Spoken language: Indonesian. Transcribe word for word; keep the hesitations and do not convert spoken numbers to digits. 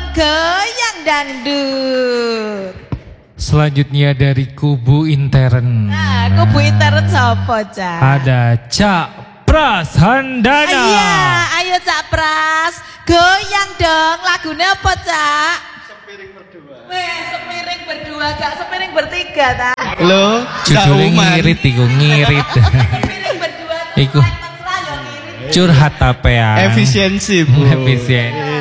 goyang dangdut. Selanjutnya dari kubu intern. Nah, kubu intern siapa, Cak? Ada Cak Pras Handana. Iya, ayo Cak Pras, goyang dong. Lagunya apa, Cak? Sepiring berdua. Weh, sepiring berdua, gak sepiring bertiga, ta? Lo, judulnya ngirit iku, ngirit. Sepiring berdua. Iku curhat apa ya? Efisiensi, Bu. Efisien.